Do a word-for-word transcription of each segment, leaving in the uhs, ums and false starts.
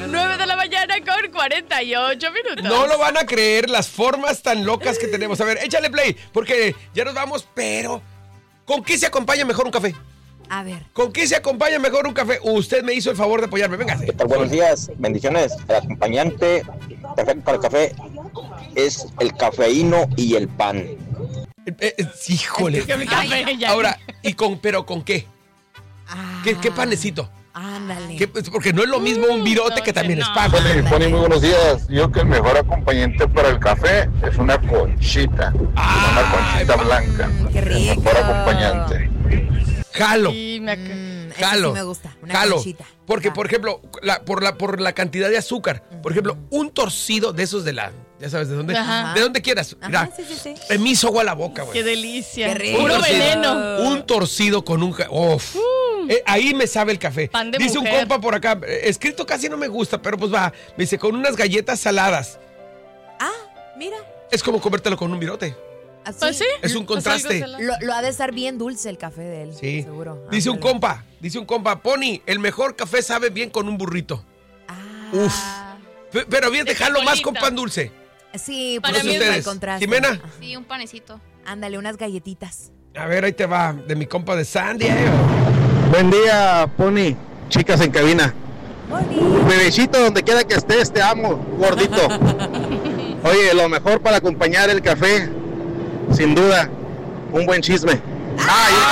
nueve de la mañana con cuarenta y ocho minutos. No lo van a creer las formas tan locas que tenemos. A ver, échale play, porque ya nos vamos, pero ¿con qué se acompaña mejor un café? A ver. ¿Con qué se acompaña mejor un café? Usted me hizo el favor de apoyarme. Véngase. ¿Qué tal? Buenos días, bendiciones. El acompañante perfecto para el café es el cafeíno y el pan. Eh, eh, híjole. Café, ya. Ahora, ¿y con, pero con qué? Ah, ¿Qué, qué panecito? Ándale. ¿Qué? Porque no es lo mismo un virote no, que también no. es pan. Pony, Pony, muy buenos días. Yo que el mejor acompañante para el café es una conchita. Ah, una conchita blanca. Mm, qué rico. El mejor acompañante. Jalo. Sí, me ac- Mm, ese Jalo. sí me gusta. Una Jalo. conchita. Porque, Ah. por ejemplo, la, por, la, por la cantidad de azúcar. Por ejemplo, un torcido de esos de la... Ya sabes, de dónde. Ajá. De donde quieras. Mira, Ajá, sí, sí, sí. eh, me hizo agua a la boca, güey. Qué delicia. Qué rico. Puro Un torcido. veneno. Un torcido con un... ja- Uf. Eh, ahí me sabe el café. Pan de Dice un mujer. compa por acá, eh, escrito casi no me gusta, pero pues va. Me dice, con unas galletas saladas. Ah, mira. Es como comértelo con un virote. Así. Pues sí. Es un Pues contraste. algo salado. Lo, lo ha de estar bien dulce el café de él. Sí. Seguro. Dice un Ándale. compa, dice un compa, Pony, el mejor café sabe bien con un burrito. Ah. Uf. P- Pero bien, De dejarlo más frijolito. con pan dulce. Sí, Para pues mí sí, es para ustedes. el contraste. Jimena. Sí, un panecito. Ándale, unas galletitas. A ver, ahí te va, de mi compa de San Diego. Buen día, Pony. Chicas en cabina. Bebecito, donde quiera que estés, te amo, gordito. Oye, lo mejor para acompañar el café, sin duda, un buen chisme. ¡Ah, y un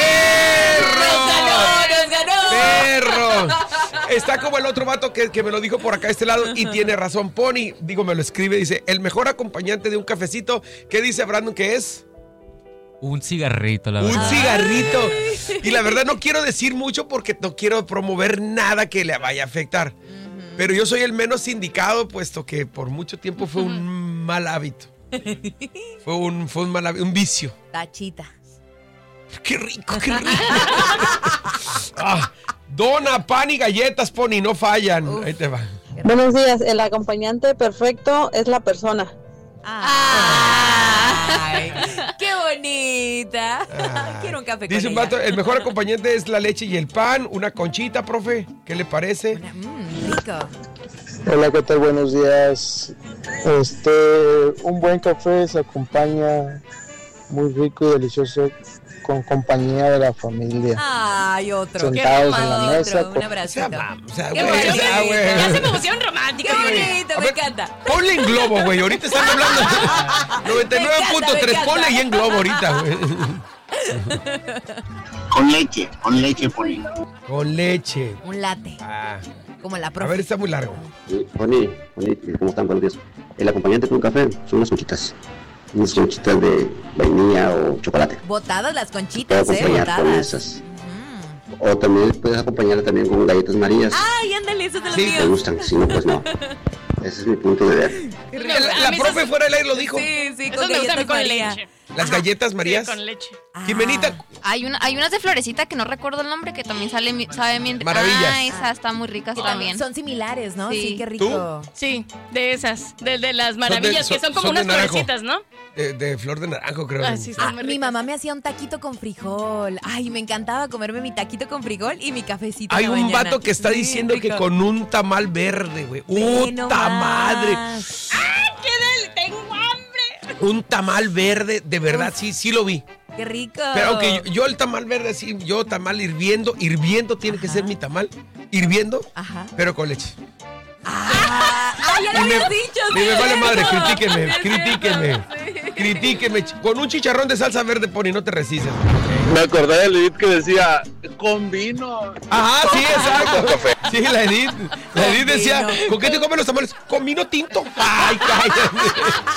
pan dulce! ¡Perro! ¡Perro! Está como el otro vato que, que me lo dijo por acá a este lado y tiene razón. Pony, digo, me lo escribe, dice, el mejor acompañante de un cafecito. ¿Qué dice Brandon que es? Un cigarrito, la Un verdad. cigarrito. Y la verdad no quiero decir mucho porque no quiero promover nada que le vaya a afectar. Pero yo soy el menos indicado, puesto que por mucho tiempo fue un mal hábito. Fue un, fue un mal hábito, un vicio. Tachita. ¡Qué rico, qué rico! Ah, dona, pan y galletas, Pony, no fallan. Uf. Ahí te va. Buenos días, el acompañante perfecto es la persona. Ay, qué bonita. Ah. Quiero un café con Dice un ella. vato, el mejor acompañante es la leche y el pan, una conchita, profe. ¿Qué le parece? Una- mm, rico. Hola, ¿qué tal? Buenos días. Este, un buen café se acompaña muy rico y delicioso con compañía de la familia. Ay, otro. Qué Sentados en la romántico. mesa, Un con- abracito. O sea, vamos, o sea, Qué güey, o sea, bonito. güey. Ya se me pusieron romántica. Qué güey. bonito, A me ver, encanta. Ponle en globo, güey. Ahorita están hablando. noventa y nueve punto tres. Me encanta, me Ponle ahí en globo ahorita, güey. Con leche, con leche, Pony. Con leche. Un latte, Ah, como la a profe. ver, está muy largo. Pony, Pony, ¿cómo están? Buenos días. El acompañante con un café son unas conchitas. Unas conchitas de vainilla o chocolate. Botadas las Puedes conchitas, eh, acompañar con botadas. esas. O también puedes acompañarla también con galletas marías. Ay, ándale, esos de los Sí, Si te míos. gustan, si no, pues no. Ese es mi punto de ver. Qué La, rico. la A mí profe esas- fuera del aire lo dijo. Sí, sí, Eso con me gusta a mí galletas con María. leche. Las galletas Marías. Sí, con leche. Ah. Jimenita, Hay, una, hay unas de florecita que no recuerdo el nombre que también sale, mi- sabe bien. Maravillas. Ah, esa está muy rica Que también. Son similares, ¿no? Sí, Sí. qué rico. Sí, de esas, de, de las maravillas, son- que son como son de unas naranjo. florecitas, ¿no? de, de flor de naranjo, creo. Ah, sí, Ah, son muy mi ricas. mamá me hacía un taquito con frijol. Ay, me encantaba comerme mi taquito con frijol y mi cafecito. Hay en la un mañana. vato que está Sí, diciendo que rico. con un tamal verde, güey. Ve ¡Puta madre! nomás. ¡Qué del! ¡Tengo hambre! Un tamal verde, de verdad, sí, sí lo vi. Qué rico. Pero aunque yo, yo el tamal verde, sí, yo tamal hirviendo, hirviendo tiene que Ajá. ser mi tamal, hirviendo, Ajá. pero con leche. Ah, ah, ya lo Y me- habías dicho. y me sí, vale es madre, cierto. critíquenme, Sí, es critíquenme. cierto, sí. Critíquenme. Con un chicharrón de salsa verde, Pony, no te resistes. Me acordé del Edith que decía, con vino. Ajá, sí, exacto. Café. Sí, la Edith. La Edith Con decía, vino. ¿con qué te comen los tamales? Con vino tinto. Ay, cállate.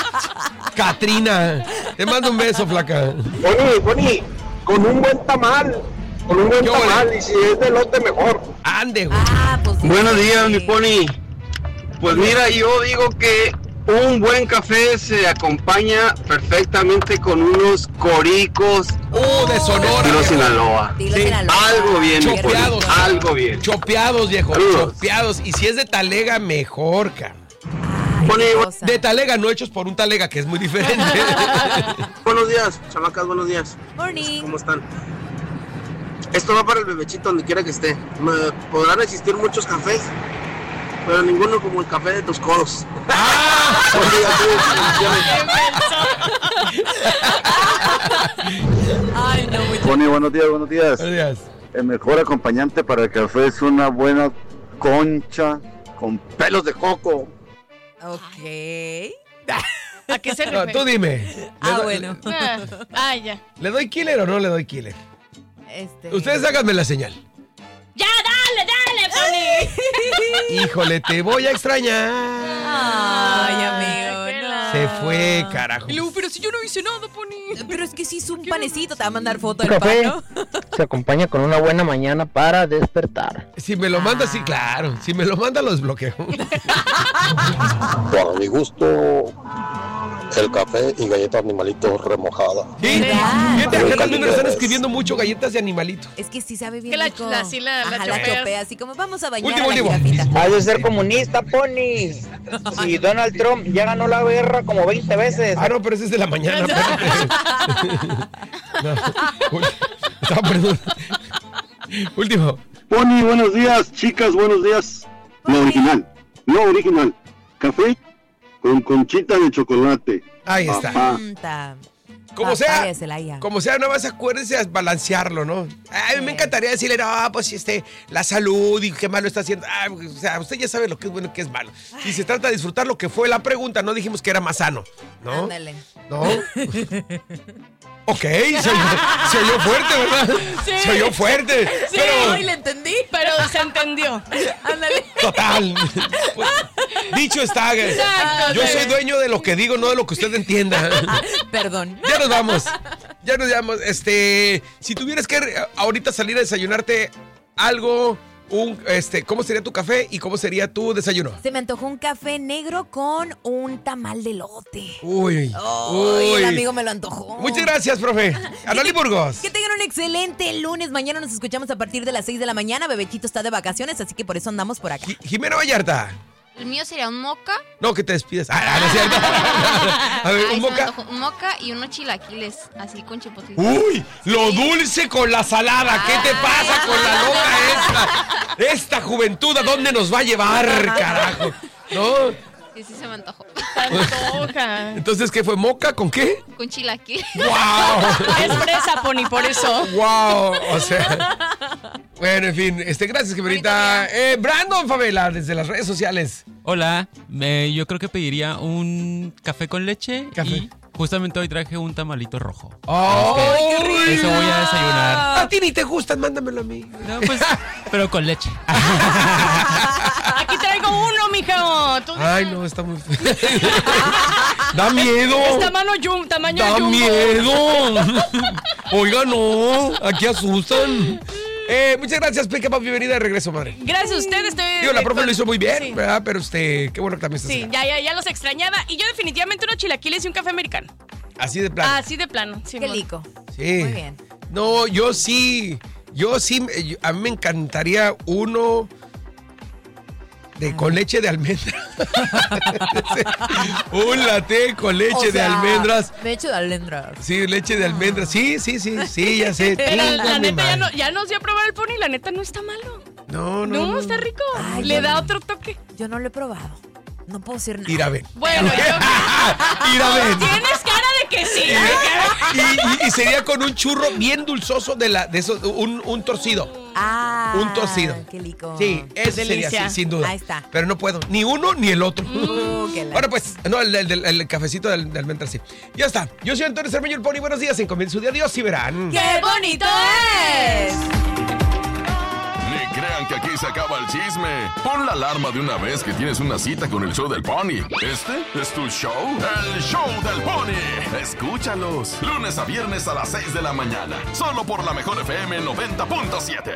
Catrina, te mando un beso, flaca. Pony, Pony, con un buen tamal. Con un buen ¿Qué ole? tamal. Y si es de lote, mejor. Ande, güey. Ah, pues sí. Buenos días, mi Pony. Pues mira, yo digo que un buen café se acompaña perfectamente con unos coricos Uh, de Sonora. de viejo. Sinaloa. Dilo Sí, Sinaloa. Algo bien, mi Pony, Chopeados. algo bien. Chopeados, viejo. Saludos. Chopeados. Y si es de talega, mejor, cabrón. Ay, Pony, qué cosa. De talega, no hechos por un talega, que es muy diferente. Buenos días, chamacas, buenos días. Morning. ¿Cómo están? Esto va para el bebechito donde quiera que esté. Me- Podrán existir muchos cafés, pero ninguno como el café de tus codos. Ay, no, muy Pony, buenos días, buenos días. Buenos días. El mejor acompañante para el café es una buena concha con pelos de coco. Ok. ¿A qué se No, refiere? tú dime. Ah, ¿Le, bueno. Ah, ah, ya. ¿Le doy killer o no le doy killer? Este... Ustedes háganme la señal. ¡Ya, dale, dale, Pony! Híjole, te voy a extrañar. Ay, amigo, Qué no. la- Se fue, carajo. Y luego, pero si yo no hice nada, Pony. Pero es que sí hizo un panecito, te va a mandar foto del Café pan, ¿no? se acompaña con una buena mañana para despertar. Si me lo manda, sí, claro. Si me lo manda, lo desbloqueo. Para mi gusto, el café y galletas animalitos remojadas. Sí, ¿Verdad? fíjate, acá también me lo están escribiendo mucho galletas de animalito. Es que sí sabe bien Que la- rico. la- sí la- la Ajá, la chopeas. chopea, así como vamos a bañar Último, a la último. jirafita. Has de ser comunista, Pony. Si Donald Trump ya ganó la guerra como veinte veces. Ah, no, pero ese es de la mañana. espérate. No, ul- estaba perdón. Último. Pony, buenos días, chicas, buenos días. Lo original, lo original. Café con conchita de chocolate. Ahí está. Papá. Punta. Como Papaya, sea, Celaya. como sea, nada más acuérdense a balancearlo, ¿no? A mí me encantaría decirle, no, pues este, la salud y qué malo está haciendo. Ah, o sea, usted ya sabe lo que es bueno y qué es malo. Y se trata de disfrutar lo que fue la pregunta, no dijimos que era más sano, ¿no? Ándale. ¿No? Ok, se oyó, se oyó fuerte, ¿verdad? Sí. Se oyó fuerte. Sí, pero, Ay, le entendí. pero se entendió. Ándale. total. Pues, dicho está, que Exacto, yo sí. soy dueño de lo que digo, no de lo que usted entienda. Perdón. Ya nos vamos. Ya nos vamos. Este, si tuvieras que eh, ahorita salir a desayunarte algo, un, este, ¿cómo sería tu café y cómo sería tu desayuno? Se me antojó un café negro con un tamal de elote. Uy, Ay, el uy. amigo me lo antojó. Muchas gracias, profe. Anali Burgos. Que tengan un excelente lunes. Mañana nos escuchamos a partir de las seis de la mañana. Bebechito está de vacaciones, así que por eso andamos por acá. Ji- Jimena Vallarta. El mío sería un moca. No, que te despides. Ah, no es cierto. A ver, Ay, un se me moca. antojó. Un moca y unos chilaquiles, así con chipotle. Uy, lo dulce con la salada. ¿Qué te pasa con la loca esta? Esta juventud, ¿a dónde nos va a llevar, carajo? ¿No? Sí, sí se me antojó. Antoja. Entonces, ¿qué fue? ¿Moca con qué? Con chilaquiles. ¡Wow! Es fresa, Pony, por eso. ¡Wow! O sea. Bueno, en fin, este, gracias, Jimenita. Eh, Brandon Favela, desde las redes sociales. Hola, eh, yo creo que pediría un café con leche. Café. Y justamente hoy traje un tamalito rojo. ¡Oh! Así que eso voy a desayunar. A ti ni te gustan, mándamelo a mí. No, pues, pero con leche. Aquí traigo uno, mijo. Tú Ay, no, está muy. Da miedo. es tamaño yum, tamaño Da jumbo. miedo. Oiga, no. Aquí asustan. Eh, muchas gracias, Peca, bienvenida de regreso, madre. Gracias a ustedes. Estoy Digo, la profe lo hizo muy bien, Sí. ¿verdad? Pero este, qué bueno que también estás Sí, acá. ya, ya, ya los extrañaba. Y yo definitivamente unos chilaquiles y un café americano. Así de plano. Así de plano. Sí, Qué mon. lico. Sí. Muy bien. No, yo sí. Yo sí. eh, yo- a mí me encantaría uno de con leche de almendra. Un latte con leche O de sea, almendras. Leche de almendras. Sí, leche de almendras. Sí, sí, sí, sí, ya sé. Pero la Chingame, neta ya, madre. no, ya nos dio a probar el pony. La neta no está malo. No, No, no. no. está rico. Ay, Le yo da no. otro toque. Yo no lo he probado. No puedo decir nada. Ir a ver. Bueno, yo... Ir a ver. Tienes cara de que sí. Y, y- y sería con un churro bien dulzoso de la, de esos, un, un torcido. Ah. Un torcido. Qué lico. Sí, ese Delicia. sería, sí, sin duda. Ahí está. Pero no puedo, ni uno ni el otro. Uh, qué la- Ahora pues, no, el, el- el- el cafecito del, del almendra, sí. Ya está. Yo soy Antonio Cermeño, el Pony. Buenos días. En comienzo su día. Adiós y verán. ¡Qué bonito es! Ni crean que aquí se acaba el chisme. Pon la alarma de una vez que tienes una cita con el show del Pony. ¿Este es tu show? El show del Pony. Escúchalos. Lunes a viernes a las seis de la mañana. Solo por la mejor F M noventa punto siete.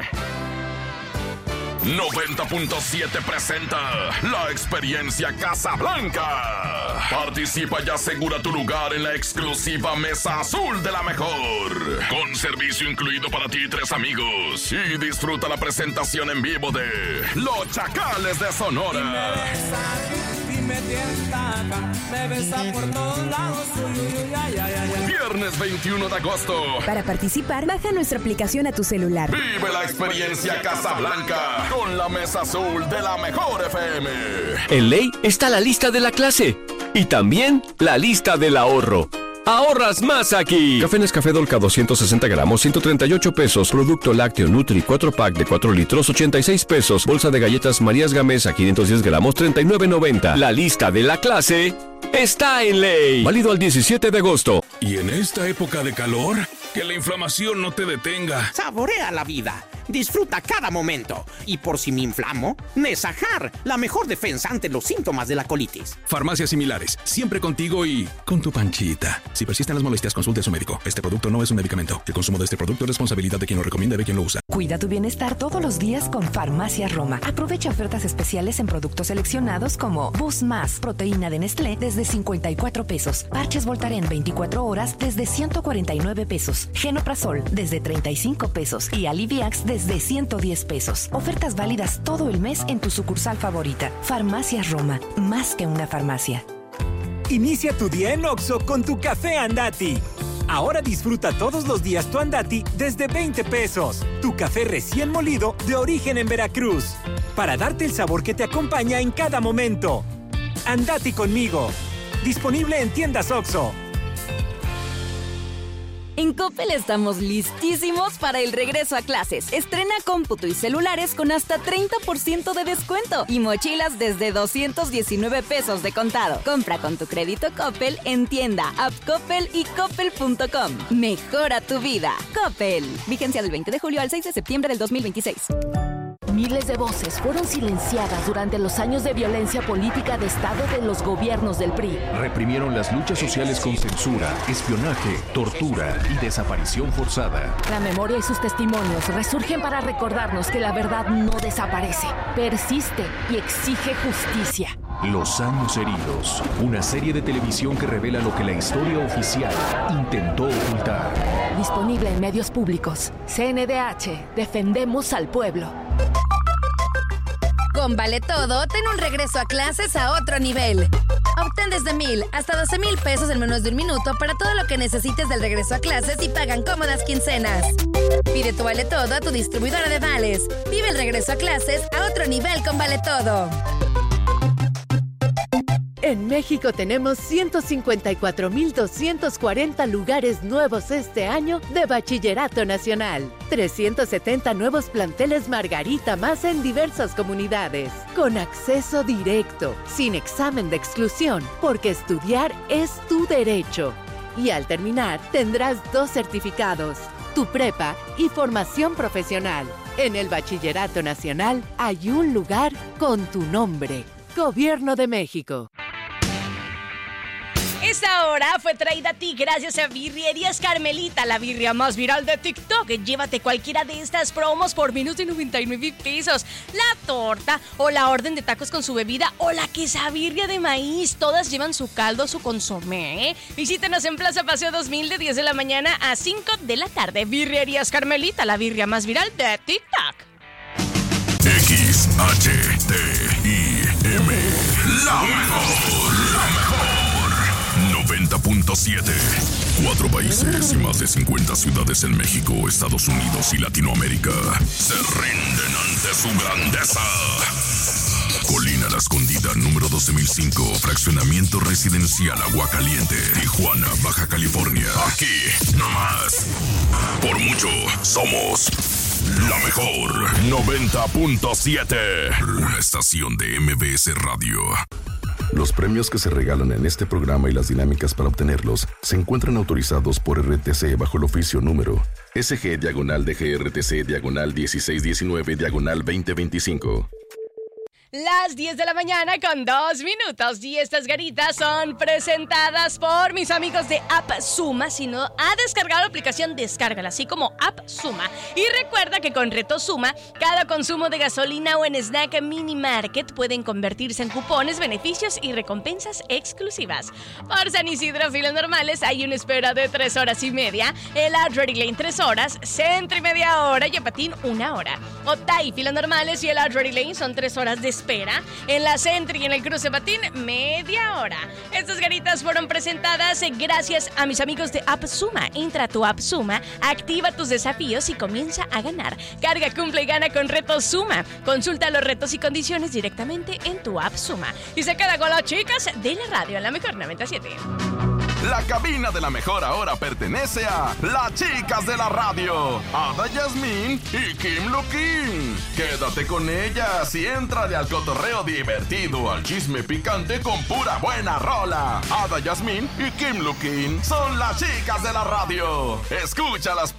noventa punto siete presenta la experiencia Casablanca. Participa y asegura tu lugar en la exclusiva Mesa Azul de la Mejor. Con servicio incluido para ti y tres amigos. Y disfruta la presentación en vivo de Los Chacales de Sonora. me tienta acá, me besa por todos lados. Uy, uy, uy, ay, ay, ay, ay. Viernes veintiuno de agosto. Para participar, baja nuestra aplicación a tu celular. Vive la experiencia Casablanca con la mesa azul de la mejor F M. En Ley está la lista de la clase y también la lista del ahorro. ¡Ahorras más aquí! Café Nescafé Dolca doscientos sesenta gramos, ciento treinta y ocho pesos. Producto lácteo Nutri cuatro pack de cuatro litros, ochenta y seis pesos. Bolsa de galletas Marías Gamesa quinientos diez gramos, treinta y nueve noventa. La lista de la clase está en Ley. Válido al diecisiete de agosto. Y en esta época de calor, que la inflamación no te detenga. Saborea la vida. Disfruta cada momento. Y por si me inflamo, Nesajar, la mejor defensa ante los síntomas de la colitis. Farmacias similares, siempre contigo y con tu panchita. Si persisten las molestias, consulte a su médico. Este producto no es un medicamento. El consumo de este producto es responsabilidad de quien lo recomienda y de quien lo usa. Cuida tu bienestar todos los días con Farmacias Roma. Aprovecha ofertas especiales en productos seleccionados como Boost Más, proteína de Nestlé desde cincuenta y cuatro pesos. Parches Voltaren veinticuatro horas desde ciento cuarenta y nueve pesos. Genoprazol desde treinta y cinco pesos. Y Aliviax desde ciento diez pesos. Ofertas válidas todo el mes en tu sucursal favorita. Farmacias Roma, más que una farmacia. Inicia tu día en Oxxo con tu café Andati. Ahora disfruta todos los días tu Andati desde veinte pesos. Tu café recién molido de origen en Veracruz. Para darte el sabor que te acompaña en cada momento. Andati conmigo. Disponible en tiendas Oxxo. En Coppel estamos listísimos para el regreso a clases. Estrena cómputo y celulares con hasta treinta por ciento de descuento y mochilas desde doscientos diecinueve pesos de contado. Compra con tu crédito Coppel en tienda, app Coppel y coppel punto com. Mejora tu vida. Coppel. Vigencia del veinte de julio al seis de septiembre del dos mil veintiséis. Miles de voces fueron silenciadas durante los años de violencia política de Estado de los gobiernos del P R I. Reprimieron las luchas sociales con censura, espionaje, tortura y desaparición forzada. La memoria y sus testimonios resurgen para recordarnos que la verdad no desaparece, persiste y exige justicia. Los años heridos, una serie de televisión que revela lo que la historia oficial intentó ocultar. Disponible en medios públicos. C N D H, defendemos al pueblo. Con Vale Todo, ten un regreso a clases a otro nivel. Obtén desde mil hasta doce mil pesos en menos de un minuto para todo lo que necesites del regreso a clases y pagan cómodas quincenas. Pide tu Vale Todo a tu distribuidora de vales. Vive el regreso a clases a otro nivel con Vale Todo. En México tenemos ciento cincuenta y cuatro mil doscientos cuarenta lugares nuevos este año de Bachillerato Nacional. trescientos setenta nuevos planteles Margarita más en diversas comunidades. Con acceso directo, sin examen de exclusión, porque estudiar es tu derecho. Y al terminar, tendrás dos certificados, tu prepa y formación profesional. En el Bachillerato Nacional hay un lugar con tu nombre. Gobierno de México. Esta hora fue traída a ti gracias a Birrerías Carmelita, la birria más viral de TikTok. Llévate cualquiera de estas promos por menos de noventa y nueve pesos. La torta o la orden de tacos con su bebida o la quesabirria de maíz. Todas llevan su caldo, su consomé. ¿eh? Visítenos en Plaza Paseo dos mil de diez de la mañana a cinco de la tarde. Birrerías Carmelita, la birria más viral de TikTok. X H T I M, la mejor, la mejor. noventa punto siete. Cuatro países y más de cincuenta ciudades en México, Estados Unidos y Latinoamérica se rinden ante su grandeza. Colina La Escondida, número doce mil cinco, fraccionamiento residencial Aguacaliente, Tijuana, Baja California. Aquí, nomás. Por mucho, somos la mejor. noventa punto siete. La estación de M B S Radio. Los premios que se regalan en este programa y las dinámicas para obtenerlos se encuentran autorizados por R T C bajo el oficio número S G diagonal D G R T C diagonal dieciséis diecinueve diagonal veinte veinticinco. Las diez de la mañana con dos minutos y estas garitas son presentadas por mis amigos de App Suma. Si no ha descargado la aplicación, descárgala así como App Suma. Y recuerda que con Reto Suma, cada consumo de gasolina o en Snack Mini Market pueden convertirse en cupones, beneficios y recompensas exclusivas. Por San Isidro, filas normales, hay una espera de tres horas y media. El Ready Lane, tres horas. Centro y media hora y Apatín, una hora. Otay, filas normales y el Ready Lane son tres horas después espera. En la Centro y en el Cruce Patín, media hora. Estas garitas fueron presentadas gracias a mis amigos de App Suma. Entra a tu App Suma, activa tus desafíos y comienza a ganar. Carga, cumple y gana con Retos Suma. Consulta los retos y condiciones directamente en tu App Suma. Y se queda con las chicas de la radio en la mejor noventa y siete. La cabina de la mejor ahora pertenece a las chicas de la radio, Ada Yasmín y Kim Luquín. Quédate con ellas y éntrale al cotorreo divertido, al chisme picante con pura buena rola. Ada Yasmín y Kim Luquín son las chicas de la radio. Escúchalas